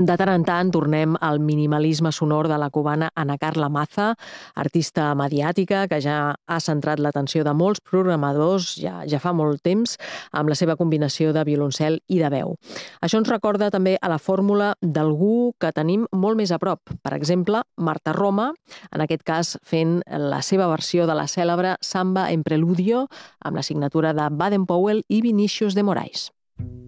De tant en tant tornem al minimalisme sonor de la cubana Ana Carla Maza, artista mediàtica que ja ha centrat l'atenció de molts programadors ja fa molt temps amb la seva combinació de violoncel i de veu. Això ens recorda també a la fórmula d'algú que tenim molt més a prop. Per exemple, Marta Roma, en aquest cas fent la seva versió de la cèlebre Samba en Preludio amb la signatura de Baden-Powell i Vinícius de Moraes.